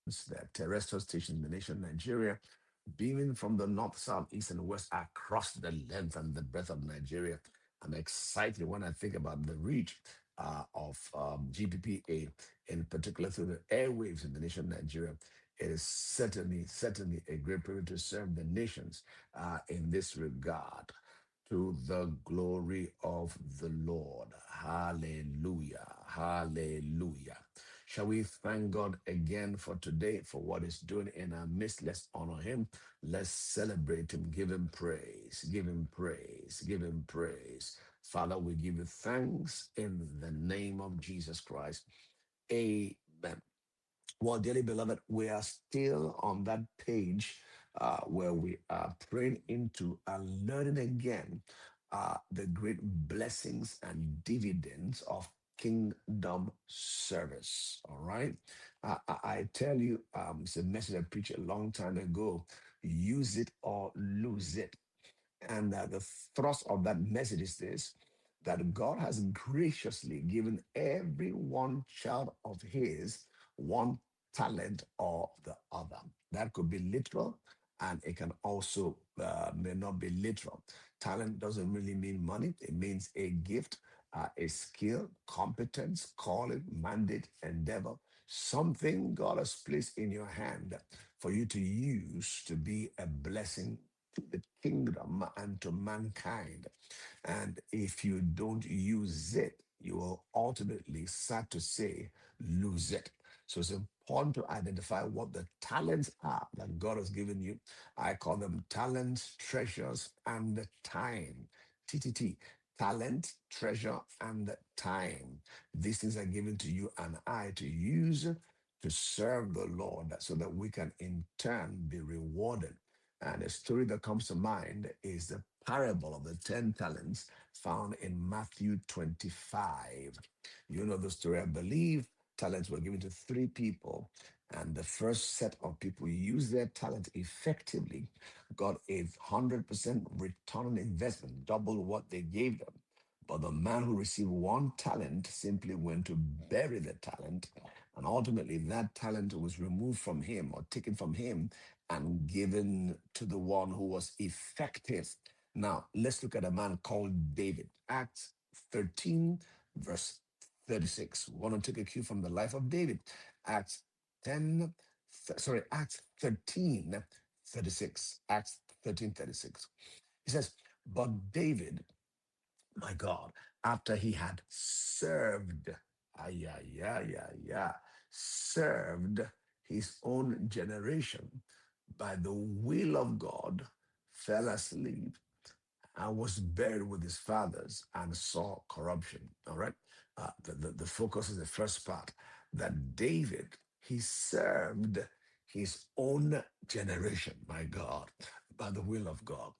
the terrestrial stations in the nation Nigeria, beaming from the north, south, east, and west across the length and the breadth of Nigeria. I'm excited when I think about the reach of GPPA, in particular through the airwaves in the nation Nigeria. It is certainly a great privilege to serve the nations in this regard, to the glory of the Lord. Hallelujah. Hallelujah. Shall we thank God again for today, for what He's doing in our midst? Let's honor Him. Let's celebrate Him. Give Him praise. Give Him praise. Give Him praise. Father, we give you thanks in the name of Jesus Christ. Amen. Well, dearly beloved, we are still on that page where we are praying into and learning again the great blessings and dividends of kingdom service. All right. I tell you, it's a message I preached a long time ago: use it or lose it. And the thrust of that message is this: that God has graciously given every one child of His one talent or the other. That could be literal, and it can also may not be literal. Talent doesn't really mean money, it means a gift, a skill, competence, calling, mandate, endeavor, something God has placed in your hand for you to use to be a blessing to the kingdom and to mankind. And if you don't use it, you will ultimately, sad to say, lose it. So it's important to identify what the talents are that God has given you. I call them talents, treasures, and time. TTT. Talent, treasure, and time. These things are given to you and I to use to serve the Lord so that we can in turn be rewarded. And a story that comes to mind is the parable of the 10 talents found in Matthew 25. You know the story, I believe. Talents were given to three people, and the first set of people used their talent effectively, got a 100% return on investment, double what they gave them. But the man who received one talent simply went to bury the talent, and ultimately that talent was removed from him or taken from him and given to the one who was effective. Now, let's look at a man called David. Acts 13, verse 36. We want to take a cue from the life of David. Acts 10, Acts 13, 36. Acts 13, 36. It says, but David, my God, after he had served, served his own generation by the will of God, fell asleep and was buried with his fathers and saw corruption. All right. The focus is the first part, that David, he served his own generation, my God, by the will of God.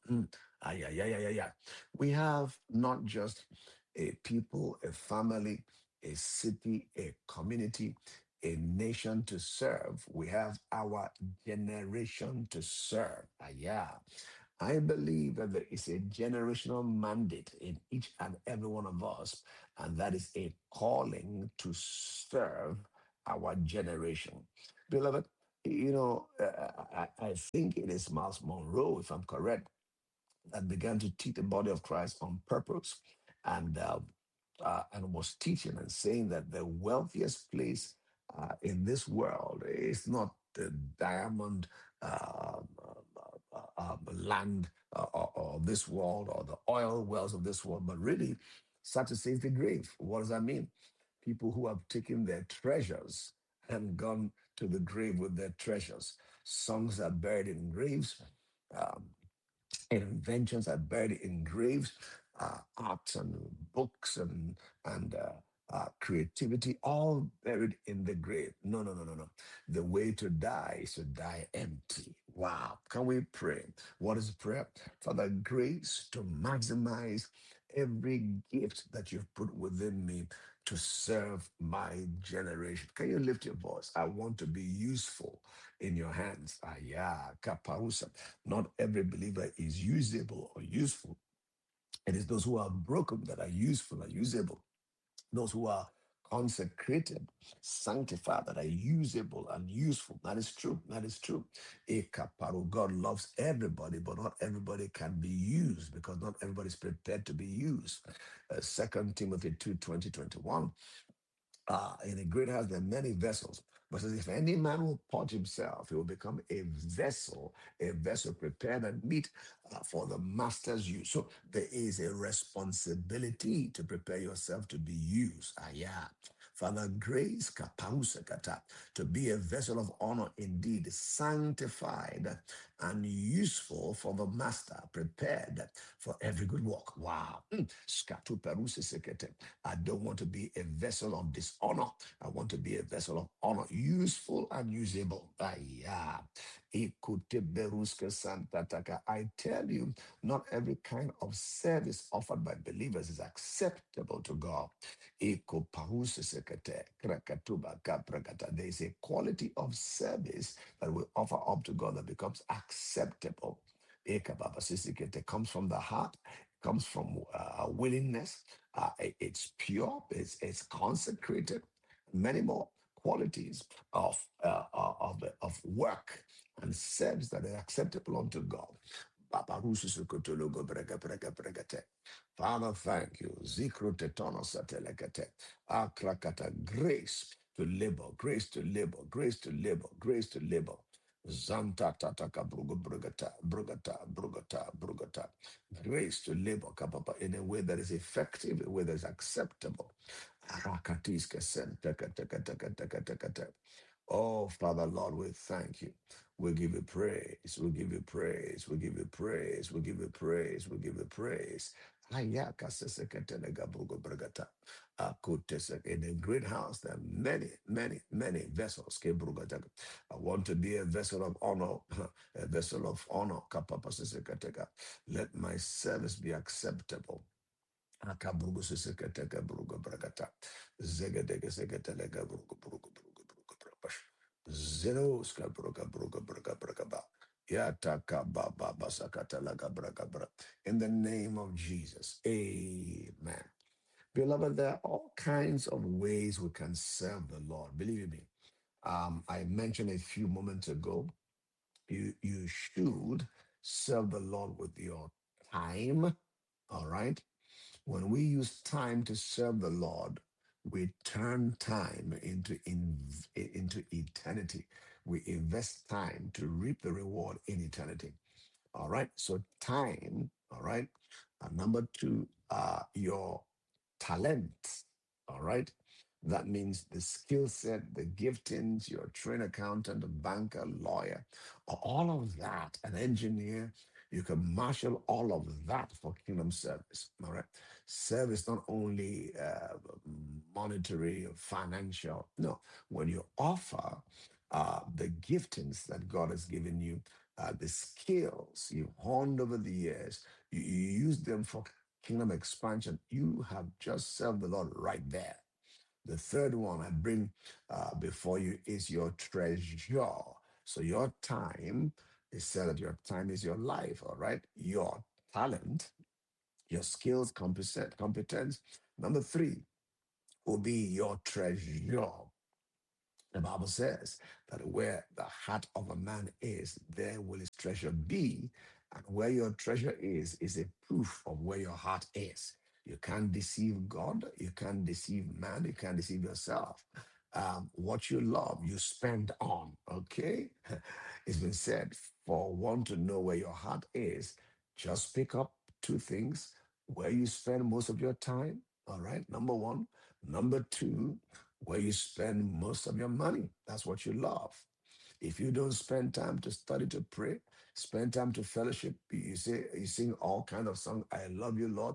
We have not just a people, a family, a city, a community, a nation to serve. We have our generation to serve. I believe that there is a generational mandate in each and every one of us, and that is a calling to serve our generation. Beloved, I think it is Miles Monroe, if I'm correct, that began to teach the body of Christ on purpose, and was teaching and saying that the wealthiest place in this world is not the diamond land of this world or the oil wells of this world, but really, such a says the grave. What does that mean? People who have taken their treasures and gone to the grave with their treasures. Songs are buried in graves. Um, Inventions are buried in graves, arts and books and creativity, all buried in the grave. No, no, no, no, no. The way to die is to die empty. Wow. Can we pray? What is prayer? For the grace to maximize every gift that you've put within me to serve my generation. Can you lift your voice? I want to be useful in your hands. Kaparusa. Not every believer is usable or useful. It is those who are broken that are useful and usable. Those who are consecrated, sanctified, that are usable and useful. That is true. That is true. Ekaparu. God loves everybody, but not everybody can be used because not everybody is prepared to be used. 2 Timothy 2:20-21. In a great house, there are many vessels. But says, if any man will purge himself, he will become a vessel prepared and meet for the master's use. So there is a responsibility to prepare yourself to be used. Ah, yeah. Father, grace kapausekata, to be a vessel of honor indeed, sanctified and useful for the master, prepared for every good work. Wow. Skatuperusisekete. I don't want to be a vessel of dishonor. I want to be a vessel of honor, useful and usable. Yeah. I tell you, not every kind of service offered by believers is acceptable to God. There is a quality of service that we offer up to God that becomes acceptable. It comes from the heart, comes from willingness. It's pure, it's consecrated, many more qualities of work and service that are acceptable unto God. Father, thank you. Zikro tetono satelekete. Akrakata. Grace to labor, grace to labor, grace to labor, grace to labor. Zanta tataka brugata. Grace to labor kapapa, in a way that is effective, a way that is acceptable. Rakatiska sent. Oh, Father, Lord, we thank you. We give you praise. We give you praise. We give you praise. We give you praise. We give you praise. Ayaka seseketelega brugo bragata. In a great house, there are many, many, many vessels. Ke brugata. I want to be a vessel of honor, a vessel of honor. Kapapa seseketega. Let my service be acceptable. Akabrugo seseketega brugo bragata. Zegedege seketelega brugo brabash. Zeroska bruga ba. Yataka baba basakata laga braga bra. In the name of Jesus. Amen. Beloved, there are all kinds of ways we can serve the Lord. Believe me. I mentioned a few moments ago, you should serve the Lord with your time. All right. When we use time to serve the Lord, we turn time into eternity. We invest time to reap the reward in eternity. All right. So time. All right. Number two, your talent. All right. That means the skill set, the giftings, you're a trained accountant, a banker, lawyer, all of that, an engineer. You can marshal all of that for kingdom service. All right. Service not only monetary or financial. No, when you offer the giftings that God has given you, the skills you've honed over the years, you use them for kingdom expansion. You have just served the Lord right there. The third one I bring before you is your treasure. So your time is said that your time is your life, all right? Your talent, your skills, competence. Number three will be your treasure. The Bible says that where the heart of a man is, there will his treasure be. And where your treasure is a proof of where your heart is. You can't deceive God. You can't deceive man. You can't deceive yourself. What you love, you spend on. Okay? It's been said, for one to know where your heart is, just pick up two things: where you spend most of your time. All right. Number one. Number two, where you spend most of your money. That's what you love. If you don't spend time to study, to pray, spend time to fellowship, you sing all kind of songs. I love you, Lord.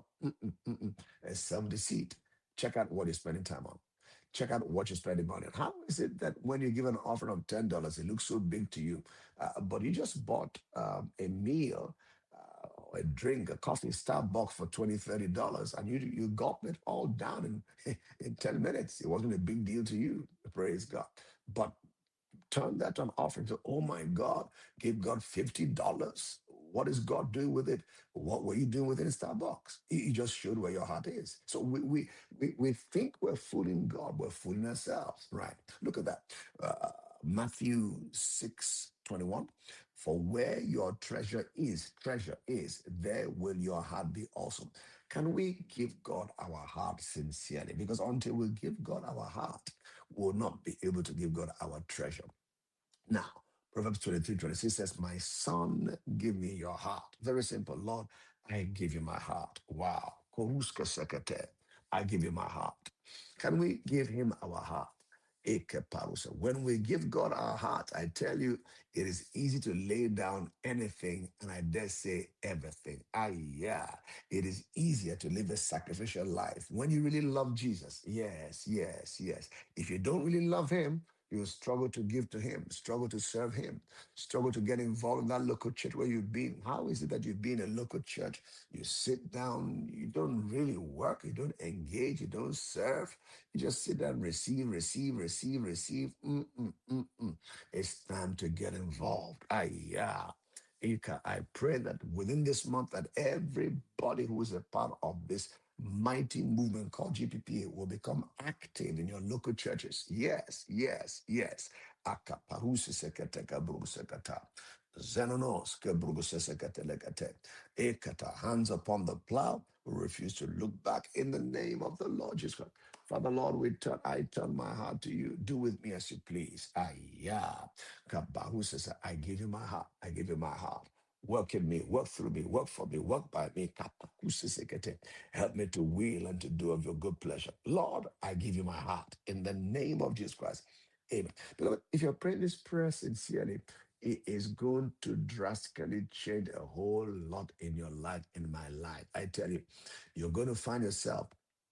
It's self-deceit. Check out what you're spending time on. Check out what you're spending money on. How is it that when you give an offering of $10, it looks so big to you, but you just bought a meal, or a drink, a coffee, Starbucks for $20, $30, and you gulped it all down in 10 minutes. It wasn't a big deal to you. Praise God. But turn that to an offering. So, oh my God, give God $50. What is God doing with it? What were you doing with it in Starbucks? He just showed where your heart is. So we think we're fooling God, we're fooling ourselves, right? Look at that. Matthew 6:21. For where your treasure is, there will your heart be also. Can we give God our heart sincerely? Because until we give God our heart, we'll not be able to give God our treasure. Now, Proverbs 23:26 says, my son, give me your heart. Very simple. Lord, I give you my heart. Wow. Koruska sekete. I give you my heart. Can we give him our heart? Eke parusa. When we give God our heart, I tell you, it is easy to lay down anything, and I dare say everything. Ah, yeah. It is easier to live a sacrificial life when you really love Jesus. Yes, yes, yes. If you don't really love him, you will struggle to give to him, struggle to serve him, struggle to get involved in that local church where you've been. How is it that you've been in a local church? You sit down, you don't really work, you don't engage, you don't serve. You just sit down, receive, receive, receive, receive. It's time to get involved. Ah, yeah. I pray that within this month that everybody who is a part of this mighty movement called GPPA will become active in your local churches. Yes, yes, yes. Akaparusi sekateka brugusekata. Zenonos kebrugusesekatelekate. Ekata, hands upon the plow, we refuse to look back in the name of the Lord Jesus Christ. Father Lord, I turn my heart to you. Do with me as you please. Aya. Kabahu says, I give you my heart. I give you my heart. Work in me, work through me, work for me, work by me. Kapakusisekete. Help me to will and to do of your good pleasure. Lord, I give you my heart in the name of Jesus Christ. Amen. Beloved, if you're praying this prayer sincerely, it is going to drastically change a whole lot in your life, in my life. I tell you, you're going to find yourself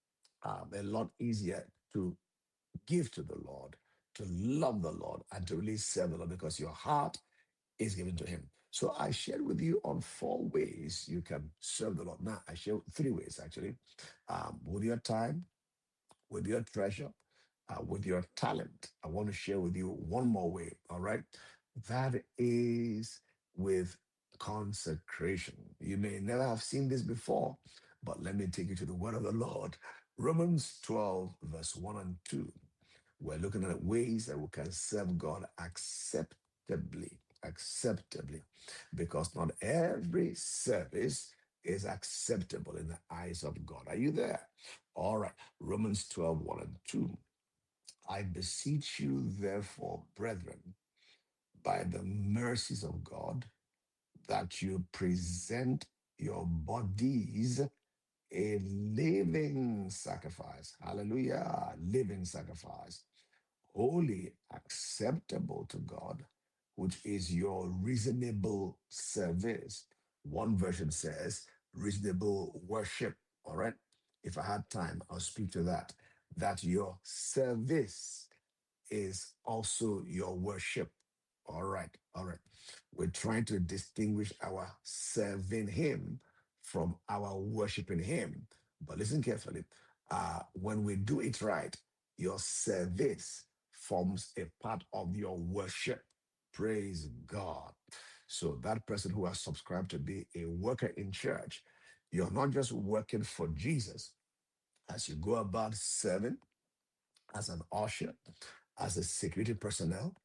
a lot easier to give to the Lord, to love the Lord, and to really serve the Lord because your heart is given to Him. So I shared with you on 4 ways you can serve the Lord. Now I share 3 ways actually. With your time, with your treasure, with your talent. I want to share with you one more way. All right, that is with consecration. You may never have seen this before, but let me take you to the word of the Lord. Romans 12, verse 1 and 2. We're looking at ways that we can serve God acceptably, acceptably, because not every service is acceptable in the eyes of God. Are you there? All right. Romans 12, 1 and 2. I beseech you, therefore, brethren, by the mercies of God, that you present your bodies a living sacrifice. Hallelujah. Living sacrifice, wholly acceptable to God, which is your reasonable service. One version says reasonable worship. All right. If I had time, I'll speak to that. That your service is also your worship. All right, all right. We're trying to distinguish our serving Him from our worshiping Him. But listen carefully. When we do it right, your service forms a part of your worship. Praise God. So, that person who has subscribed to be a worker in church, you're not just working for Jesus as you go about serving as an usher, as a security personnel,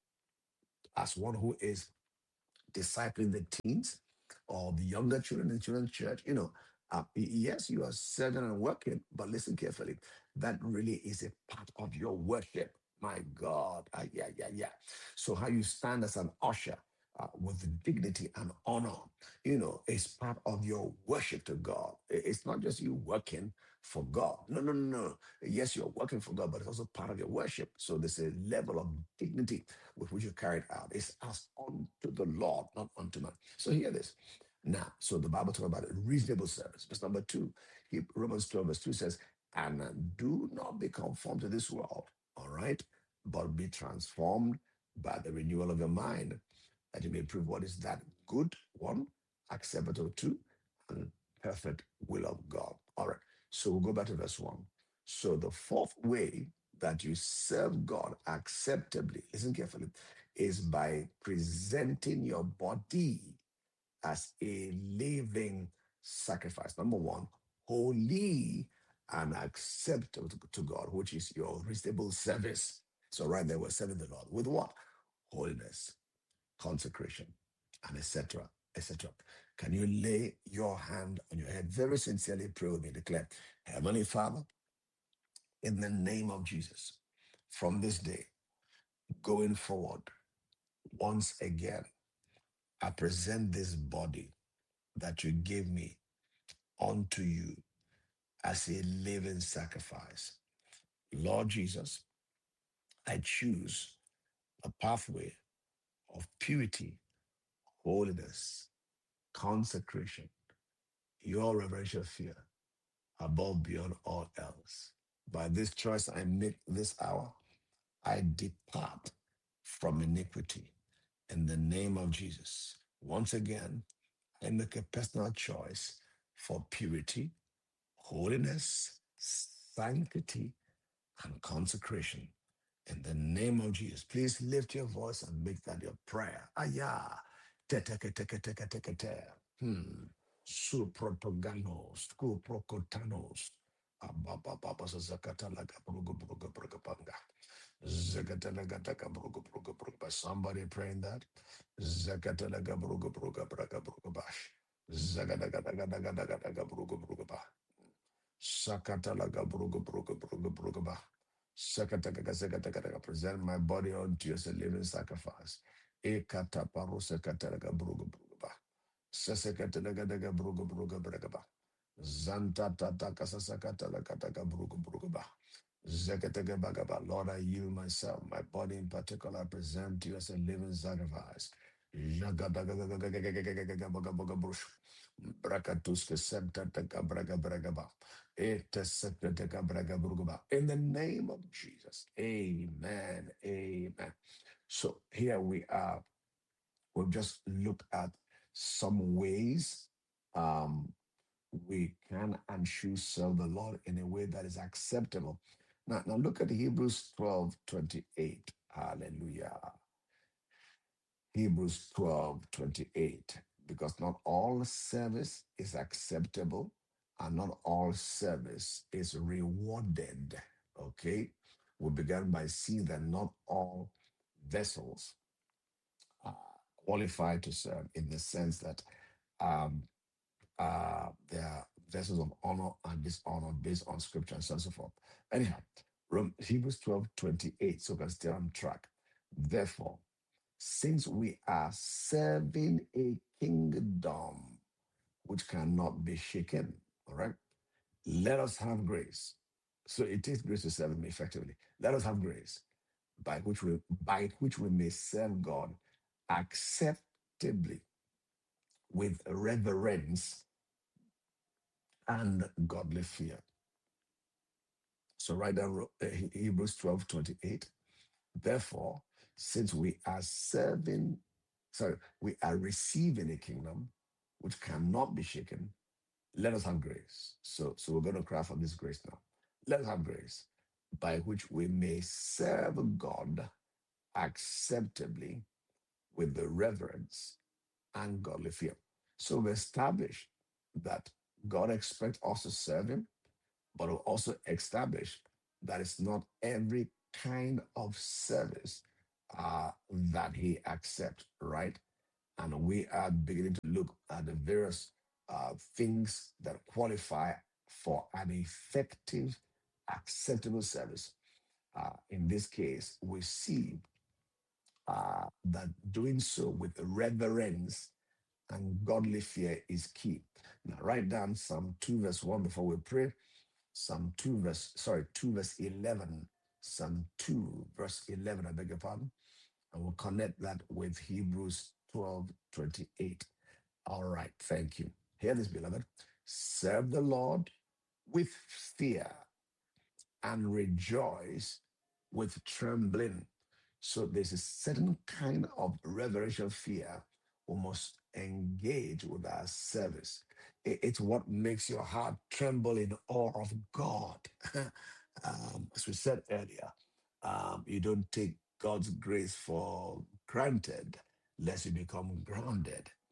as one who is discipling the teens or the younger children in children's church. Yes, you are serving and working, but listen carefully. That really is a part of your worship. My God. Yeah, yeah, yeah. So, how you stand as an usher with dignity and honor, is part of your worship to God. It's not just you working for God. No, no, no, no. Yes, you're working for God, but it's also part of your worship. So, there's a level of dignity with which you carry it out. It's as unto the Lord, not unto man. So hear this. Now, so the Bible talks about a reasonable service. Verse number 2, Romans 12, verse 2 says, and do not be conformed to this world, all right, but be transformed by the renewal of your mind, that you may prove what is that good one, acceptable to, and perfect will of God. All right. So we'll go back to verse 1. So the fourth way that you serve God acceptably, listen carefully, is by presenting your body as a living sacrifice. Number one, holy and acceptable to God, which is your reasonable service. So, right there, we're serving the Lord with what? Holiness, consecration, and etc. etc. Can you lay your hand on your head? Very sincerely pray with me. Declare, Heavenly Father, in the name of Jesus, from this day going forward, once again, I present this body that you gave me unto you as a living sacrifice. Lord Jesus, I choose the pathway of purity, holiness, consecration, your reverential fear above beyond all else. By this choice I make this hour, I depart from iniquity in the name of Jesus. Once again, I make a personal choice for purity, holiness, sanctity, and consecration. In the name of Jesus, please lift your voice and make that your prayer. Aya. Te te te te te te te te te. Su protoganos, ku prokotanos. Ababa zakata laga brugu brugu brugu panga. Zakata laga taka brugu brugu brugu ba. Somebody praying that. Zakata laga brugu brugu brugu brugu bash. Zagada gada gada gada gada brugu brugu ba. Sakatalaga brugu brugu brugu brugu ba. Sakataka sakataka. Present my body unto you as a living sacrifice. Ekataparu sakatalaga brugu brugu ba. Sasekatalaga daga brugu brugu brugu ba. Zanta tata kasasakatalaga daga brugu brugu ba. Zakataka bagaba. Lord, I yield myself, my body in particular, I present to you as a living sacrifice. Jagadagagagagagagagagagagabagabush. Brakatuske septataka bragabragaba. Etesekatekabragabrugaba. In the name of Jesus. Amen. Amen. So here we are. We've just looked at some ways um, we can and should serve the Lord in a way that is acceptable. Now look at Hebrews 12:28. Hallelujah. Hebrews 12:28. Because not all service is acceptable and not all service is rewarded. Okay. We began by seeing that not all vessels are qualified to serve in the sense that um, they are vessels of honor and dishonor based on scripture and so on and so forth. Anyhow, Hebrews 12:28. So we can stay on track. Therefore, since we are serving a kingdom which cannot be shaken, all right, let us have grace. So it takes grace to serve him effectively. Let us have grace by which we may serve God acceptably with reverence and godly fear. So write down Hebrews 12:28. Therefore, since we are we are receiving a kingdom which cannot be shaken, let us have grace. So we're going to cry for this grace now. Let us have grace by which we may serve God acceptably with the reverence and godly fear. So we established that God expects us to serve Him, but we also establish that it's not every kind of service that He accepts, right? And we are beginning to look at the various things that qualify for an effective, acceptable service. In this case, we see that doing so with reverence and godly fear is key. Now, write down Psalm 2, verse 1 before we pray. Psalm 2, 2, verse 11. Psalm 2, verse 11, I beg your pardon. And we'll connect that with Hebrews 12:28. All right, thank you. Hear this, beloved. Serve the Lord with fear and rejoice with trembling. So there's a certain kind of reverential fear we must engage with our service. It's what makes your heart tremble in awe of God. As we said earlier, you don't take God's grace for granted lest you become grounded.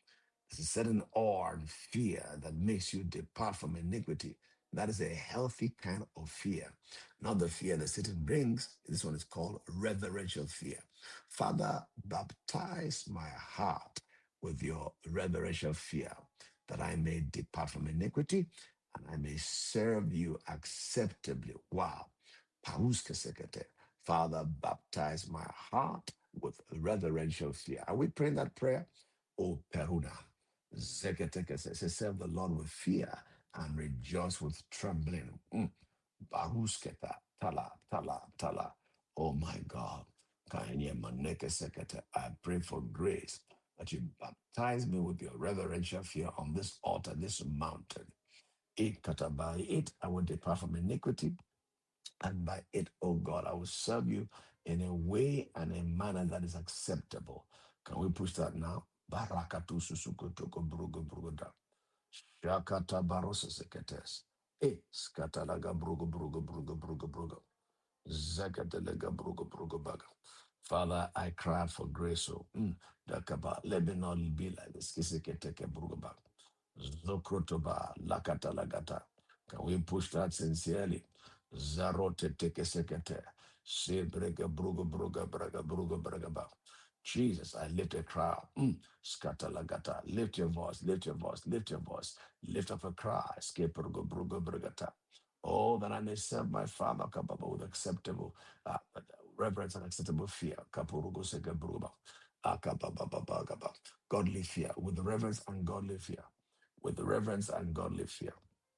There's a certain awe and fear that makes you depart from iniquity. That is a healthy kind of fear, not the fear that Satan brings. This one is called reverential fear. Father, baptize my heart with your reverential fear, that I may depart from iniquity and I may serve you acceptably. Wow. Paruska sekete. Father, baptize my heart with reverential fear. Are we praying that prayer? Oh, Peruna. Zeketeke says, serve the Lord with fear and rejoice with trembling. Barusketa, tala, tala, tala. Oh my God. Kanye maneke sekete. I pray for grace that you baptize me with your reverential fear on this altar, this mountain. It by it, I will depart from iniquity, and by it, oh God, I will serve you in a way and a manner that is acceptable. Can we push that now? Barakatu susukutoko brugo brugoda. Shakata barosa seketes. Skatalaga brugo brugo brugo brugo brugo. Zakatelega brugo brugo baga. Father, I cry for grace. Dakaba, let me not be like this. Kiseketeke brugo baga. Zokrotoba lakata lagata. Can we push that sincerely? Zarote teke sekete. Sebrega brugo bruga braga brugo braga ba. Jesus, I lift a cry. Skata lagata. Lift your voice, lift your voice, lift your voice. Lift up a cry. Skip brugo brugo bragata. Oh, that I may serve my Father Kababa, with acceptable reverence and acceptable fear. Kapurugo seke bruba. Akababababagaba. Godly fear, with reverence and godly fear, with reverence and godly fear.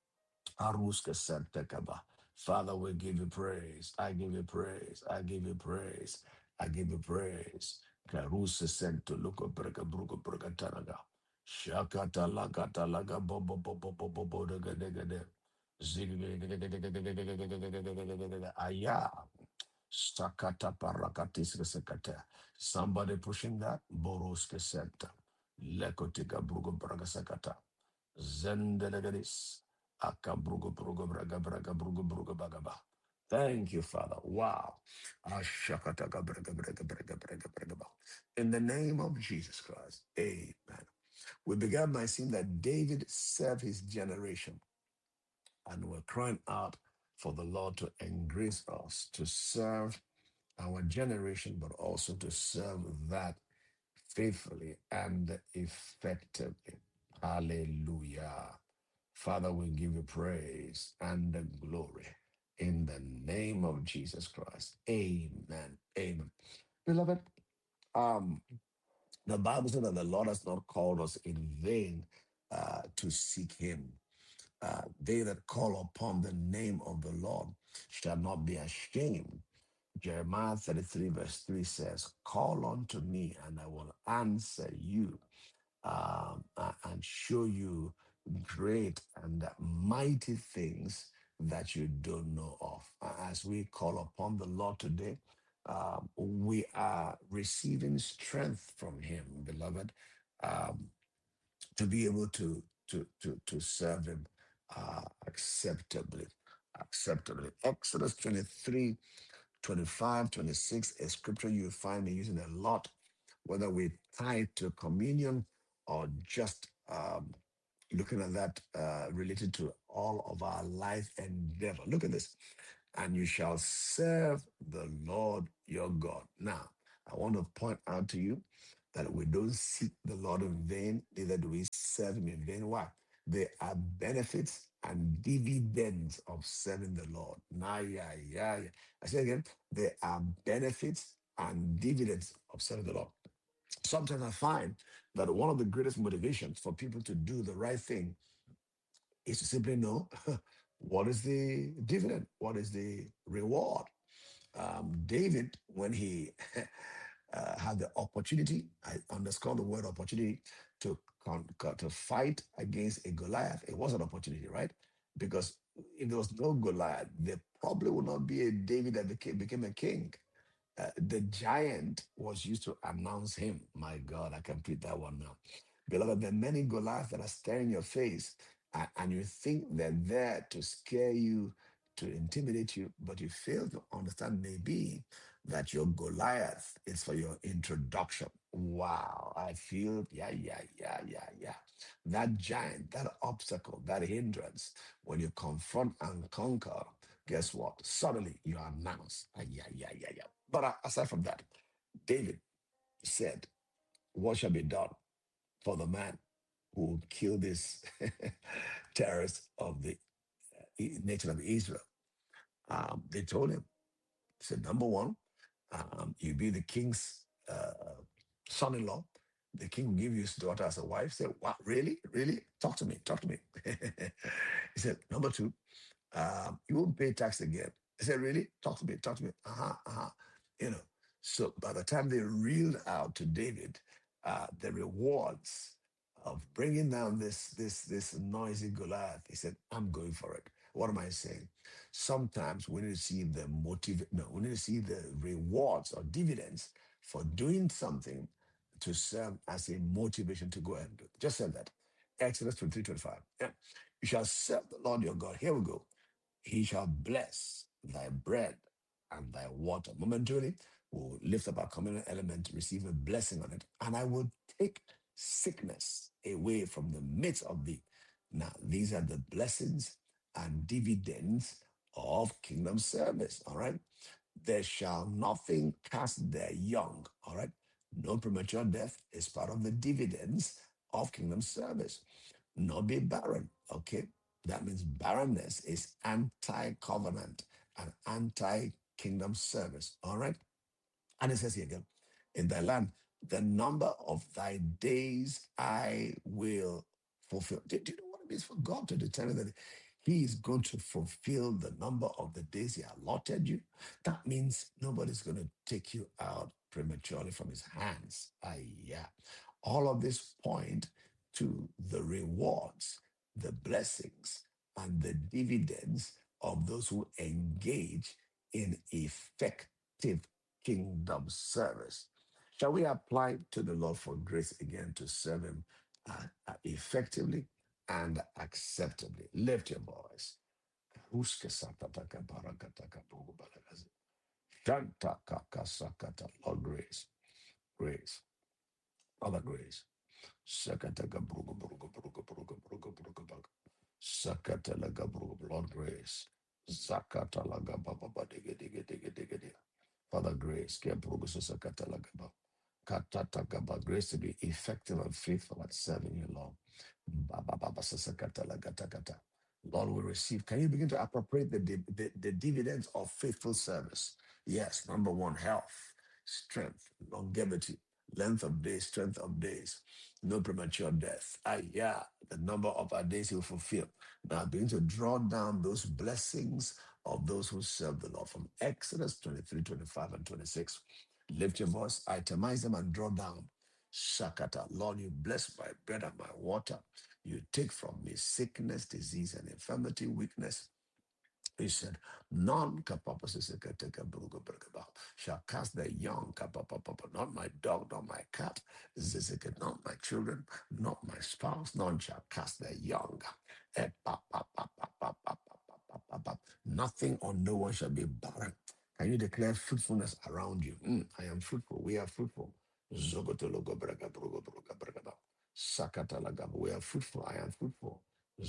Aruska Santakaba. Father, we give you praise. I give you praise. I give you praise. I give you praise. Karusa Sento Luka Brega Bruga Brega Tanaga. Shakata Lagata Laga Bobo Bobo Bobo Bobo Gade. Aya. Sakata Parakatis Sekata. Somebody pushing that. Boroska Senta. Lekotika Bruga Braga Sakata. Zendelegedis. Akabrugo brugo braga braga brugo brugo bagaba. Thank you, Father. Wow. Ashakataga braga braga braga braga braga ba. In the name of Jesus Christ. Amen. We began by seeing that David served his generation, and we're crying out for the Lord to engrace us to serve our generation, but also to serve that faithfully and effectively. Hallelujah. Father, we give you praise and the glory in the name of Jesus Christ. Amen. Amen. Beloved, um, the Bible says that the Lord has not called us in vain to seek him. They that call upon the name of the Lord shall not be ashamed. Jeremiah 33, verse 3 says, call unto me, and I will answer you and show you great and mighty things that you don't know of. As we call upon the Lord today, we are receiving strength from Him, beloved, um, to be able to serve Him acceptably. Acceptably. Exodus 23, 25, 26, a scripture you find me using a lot, whether we tie it to communion or just looking at that related to all of our life endeavor. Look at this. And you shall serve the Lord your God. Now, I want to point out to you that we don't seek the Lord in vain, neither do we serve him in vain. Why? There are benefits and dividends of serving the Lord. Nah, yeah, yeah, yeah. I say again, there are benefits and dividends of serving the Lord. Sometimes I find that one of the greatest motivations for people to do the right thing is to simply know what is the dividend, what is the reward. David, when he had the opportunity, I underscore the word opportunity, to fight against a Goliath, it was an opportunity, right? Because if there was no Goliath, there probably would not be a David that became a king. The giant was used to announce him. My God, I can read that one now. Beloved, there are many Goliaths that are staring your face, and you think they're there to scare you, to intimidate you, but you fail to understand maybe that your Goliath is for your introduction. Wow, I feel, yeah, yeah, yeah, yeah, yeah. That giant, that obstacle, that hindrance, when you confront and conquer, guess what? Suddenly you are announced. Ah, yeah, yeah, yeah, yeah. But aside from that, David said, what shall be done for the man who will kill this terrorist of the nation of Israel? They told him, said, number one, you be the king's son-in-law. The king will give you his daughter as a wife. Say, what? Really? Really? Talk to me. Talk to me. He said, number two, you won't pay tax again. I said, really? Talk to me. Talk to me. Uh-huh. Uh-huh. You know. So by the time they reeled out to David the rewards of bringing down this noisy Goliath, he said, I'm going for it. What am I saying? Sometimes we need to see the motive. No, we need to see the rewards or dividends for doing something to serve as a motivation to go and do. Just said that. Exodus 23:25. Yeah. You shall serve the Lord your God. Here we go. He shall bless thy bread and thy water. Momentarily, we'll lift up our communal element, receive a blessing on it, and I will take sickness away from the midst of thee. Now, these are the blessings and dividends of kingdom service. All right. There shall nothing cast their young. All right. No premature death is part of the dividends of kingdom service. Not be barren. Okay. That means barrenness is anti covenant and anti kingdom service. All right. And it says here again, in thy land, the number of thy days I will fulfill. Do you know what it means for God to determine that He is going to fulfill the number of the days He allotted you? That means nobody's going to take you out prematurely from His hands. Yeah. All of this point to the rewards, the blessings, and the dividends of those who engage in effective kingdom service. Shall we apply to the Lord for grace again to serve Him effectively and acceptably? Lift your voice. Lord, grace, grace, Father, grace. Sakataka bruga bruga bruga bruga bruga bruga bug. Sakatalaga bruga, Lord grace. Zakatalaga baba digga digga digga digga digga. Father grace. Kia bruga sakatalaga ba. Katataka ba, grace to be effective and faithful at serving you, Lord. Baba baba sakatalaga takata. Lord, we receive. Can you begin to appropriate the dividends of faithful service? Yes, number one, health, strength, longevity, length of days, strength of days, no premature death. Ah, yeah, the number of our days He'll fulfill. Now begin to draw down those blessings of those who serve the Lord from Exodus 23, 25, and 26. Lift your voice, itemize them, and draw down. Shakata. Lord, you bless my bread and my water. You take from me sickness, disease, and infirmity, weakness. He said, none shall cast their young, not my dog, not my cat, not my children, not my spouse, none shall cast their young. Nothing or no one shall be barren. Can you declare fruitfulness around you? I am fruitful. We are fruitful. We are fruitful. I am fruitful.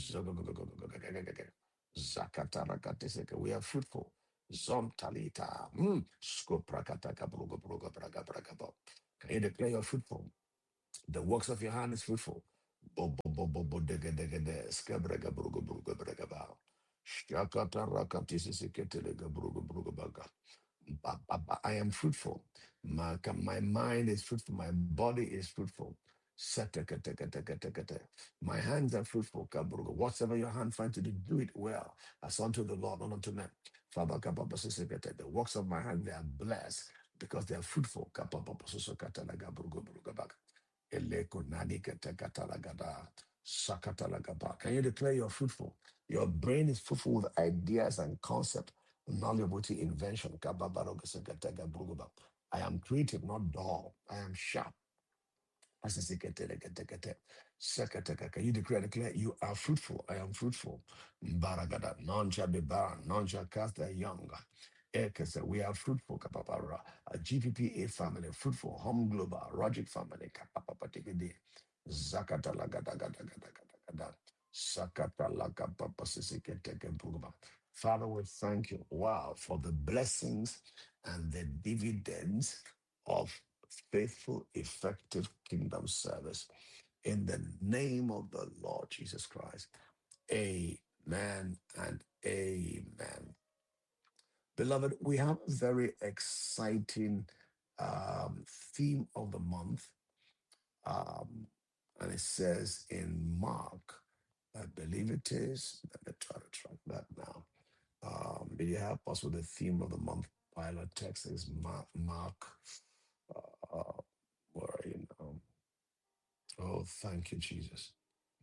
Zakatarakatiseke. We are fruitful. Zomtalita. Skoprakataka bruga bruga braga braga bo. Can you declare you're fruitful? The works of your hand is fruitful. Bo bo bo bo bo dege dege de. Skabraga bruga bruga braga ba. Shakatarakatisekete bruga bruga baga. I am fruitful. My mind is fruitful. My body is fruitful. Seteketeketeketekete. My hands are fruitful. Kabrugo. Whatever your hand finds to do, do it well, as unto the Lord, not unto men. Father, kapapasesekete. The works of my hand, they are blessed because they are fruitful. Kapapapasesekete. Eleko nani kete katalagada, sakatalagaba. Can you declare you're fruitful? Your brain is fruitful with ideas and concept, knowledgeability, invention. Kababarogesekete. I am creative, not dull. I am sharp. Asesekete. Sekete. Can you declare you are fruitful? I am fruitful. Baragada. None shall be barren, none shall cast their young. Ekesa, we are fruitful, kapapara, a GPPA family, fruitful, home global, Rogic family, kapapatikidi, Zakata lagadagadagadagada, Sakata lagapapasisiketeke. Father, we thank you, wow, for the blessings and the dividends of faithful, effective kingdom service. In the name of the Lord Jesus Christ. Amen and amen. Beloved, we have a very exciting theme of the month. Um, and it says in Mark, I believe it is. Let me try to track that now. Did you help us with the theme of the month? Pilot text is Mark. Uh, where are you now? Oh, thank you, Jesus.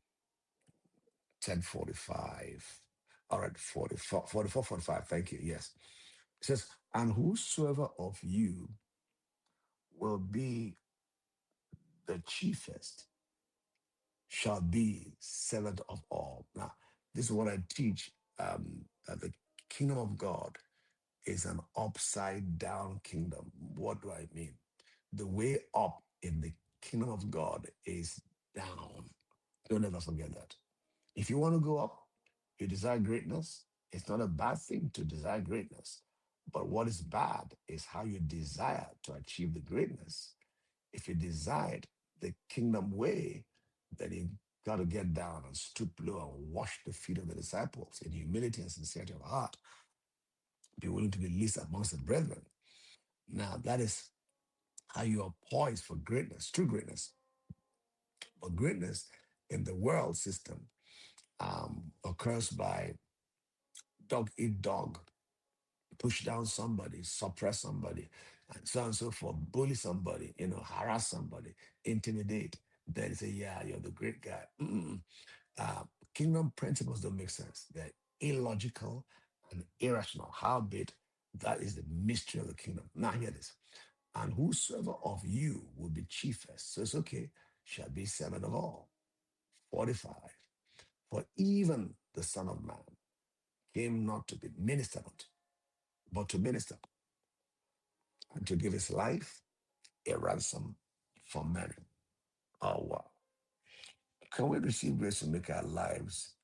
10:45. All right, 44, 44, 45. Thank you. Yes. It says, and whosoever of you will be the chiefest shall be servant of all. Now, this is what I teach. That the kingdom of God is an upside down kingdom. What do I mean? The way up in the kingdom of God is down. Don't ever forget that. If you want to go up, you desire greatness. It's not a bad thing to desire greatness. But what is bad is how you desire to achieve the greatness. If you desired the kingdom way, then you got to get down and stoop low and wash the feet of the disciples in humility and sincerity of heart. Be willing to be least amongst the brethren. Now, that is how you are poised for greatness, true greatness. But greatness in the world system occurs by dog eat dog, push down somebody, suppress somebody, and so on and so forth, bully somebody, harass somebody, intimidate. Then say, yeah, you're the great guy. Mm-mm. Uh, Kingdom principles don't make sense. They're illogical and irrational. Howbeit, that is the mystery of the kingdom. Now, hear this. And whosoever of you will be chiefest, so it's okay, shall be servant of all. 45. For even the Son of Man came not to be ministered unto, but to minister and to give his life a ransom for many. Oh, wow. Can we receive grace to make our lives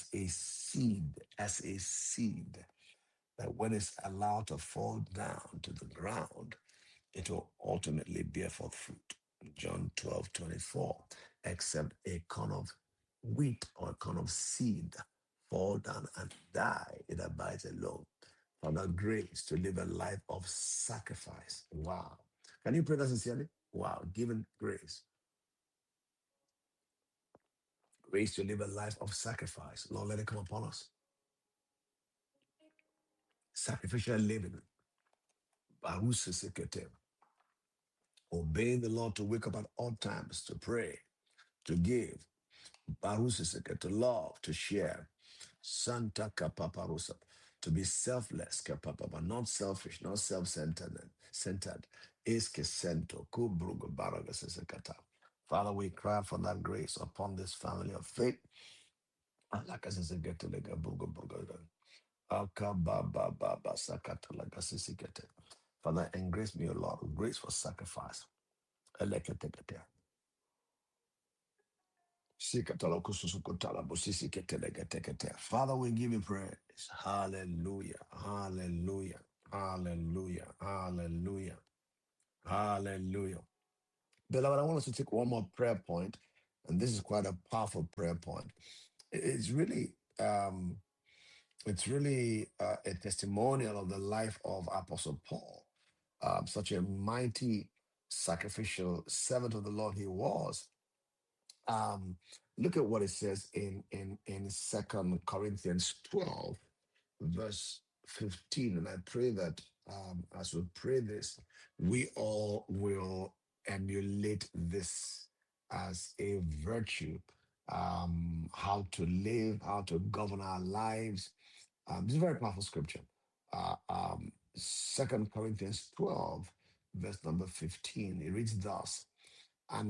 as a seed that when it's allowed to fall down to the ground, it will ultimately bear forth fruit? John 12:24. Except a corn of wheat or a corn of seed fall down and die, it abides alone. Father, grace to live a life of sacrifice. Wow. Can you pray that sincerely? Wow. Given grace. Grace to live a life of sacrifice. Lord, let it come upon us. Sacrificial living. Baruch obeying the Lord to wake up at all times, to pray, to give, Baruch to love, to share, Santa Kapaparusa, to be selfless, kapapa, not selfish, not centered. Iske sento, kubrugo baragasisekata. Father, we cry for that grace upon this family of faith. Alakasiseketelega brugo brugo. Akababababasakatalagasisiket. Father, embrace me, O Lord, with grace for sacrifice. Eleketekete. Sikatalokususukutalabusisiketeleketekete. Father, we give you praise. Hallelujah. Hallelujah. Hallelujah. Hallelujah. Hallelujah. Beloved, I want us to take one more prayer point, and this is quite a powerful prayer point. It's really a testimonial of the life of Apostle Paul, such a mighty sacrificial servant of the Lord he was. Um, Look at what it says in 2 Corinthians 12, verse 15. And I pray that as we pray this, we all will emulate this as a virtue, how to live, how to govern our lives. This is a very powerful scripture. 2 Corinthians 12, verse number 15. It reads thus, and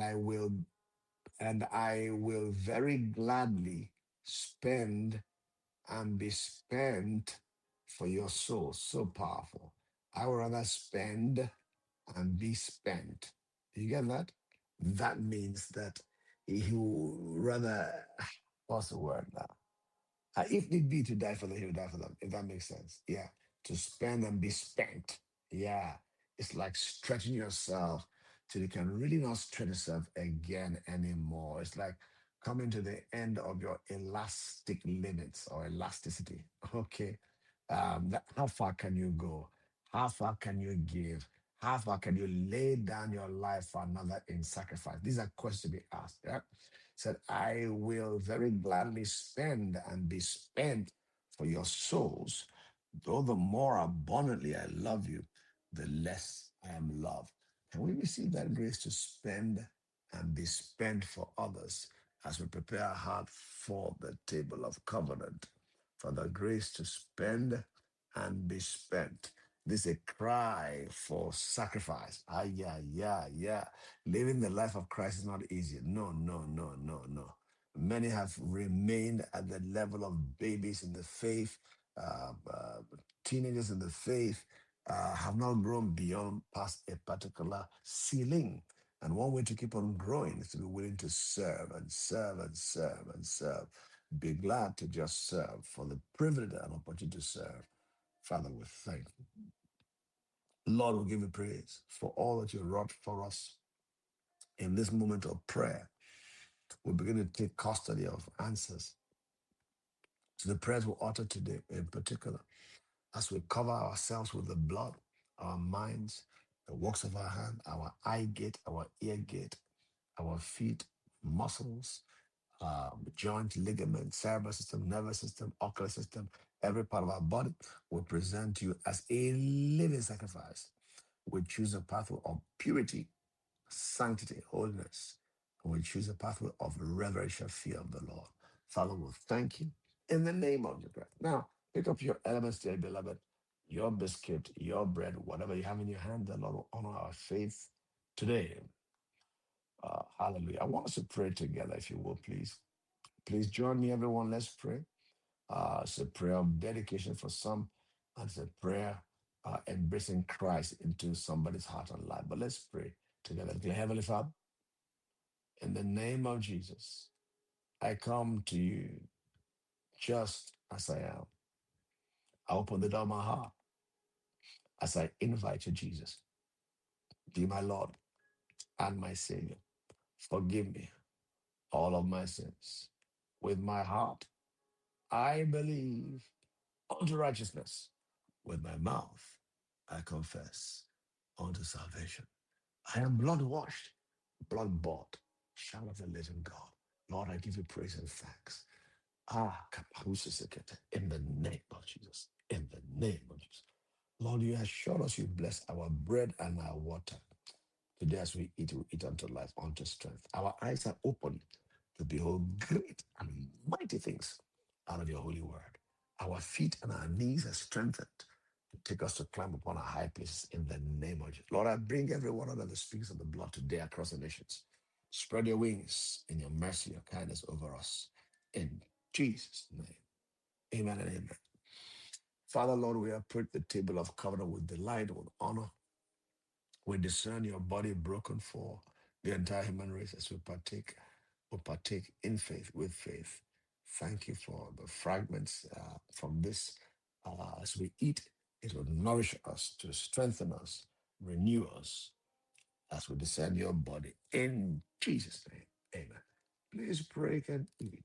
I will very gladly spend and be spent for your soul. So powerful. I would rather spend and be spent. You get that? That means that he would rather, what's the word now? If need be to die for them, he will die for them, if that makes sense. Yeah. To spend and be spent. Yeah. It's like stretching yourself till you can really not stretch yourself again anymore. It's like coming to the end of your elastic limits or elasticity. Okay. How far can you go? How far can you give? How far can you lay down your life for another in sacrifice? These are questions to be asked. Yeah? Said, I will very gladly spend and be spent for your souls. Though the more abundantly I love you, the less I am loved. Can we receive that grace to spend and be spent for others as we prepare our heart for the table of covenant? For the grace to spend and be spent. This is a cry for sacrifice. Ah, yeah, yeah, yeah. Living the life of Christ is not easy. No, no, no, no, no. Many have remained at the level of babies in the faith, teenagers in the faith, have not grown beyond past a particular ceiling. And one way to keep on growing is to be willing to serve and serve and serve and serve. Be glad to just serve for the privilege and opportunity to serve. Father, we thank you. Lord, we give you praise for all that you wrought for us in this moment of prayer. We begin to take custody of answers to the prayers we utter today in particular, as we cover ourselves with the blood, our minds, the works of our hand, our eye gate, our ear gate, our feet, muscles, joint, ligament, cerebral system, nervous system, ocular system, every part of our body, we present you as a living sacrifice. We choose a pathway of purity, sanctity, holiness. And we choose a pathway of reverential fear of the Lord. Father, we thank you in the name of Jesus Christ. Now, pick up your elements, dear beloved, your biscuit, your bread, whatever you have in your hand. The Lord will honor our faith today. Hallelujah. I want us to pray together, if you will, please. Please join me, everyone. Let's pray. It's a prayer of dedication for some, and it's a prayer embracing Christ into somebody's heart and life. But let's pray together. Dear Heavenly Father, in the name of Jesus, I come to you just as I am. I open the door of my heart as I invite you, Jesus. Be my Lord and my Savior. Forgive me all of my sins. With my heart, I believe unto righteousness. With my mouth, I confess unto salvation. I am blood washed, blood bought, child of the living God. Lord, I give you praise and thanks. Kapahusisekete, in the name of Jesus. In the name of Jesus. Lord, you have shown us you bless our bread and our water. Today, as we eat unto life, unto strength. Our eyes are open to behold great and mighty things out of your holy word. Our feet and our knees are strengthened to take us to climb upon our high places in the name of Jesus. Lord, I bring everyone under the speakers of the blood today across the nations. Spread your wings in your mercy, your kindness over us. In Jesus' name. Amen and amen. Father, Lord, we approach the table of covenant with delight, with honor. We discern your body broken for the entire human race as we partake in faith, with faith. Thank you for the fragments from this. As we eat, it will nourish us, to strengthen us, renew us as we discern your body. In Jesus' name, amen. Please break and eat.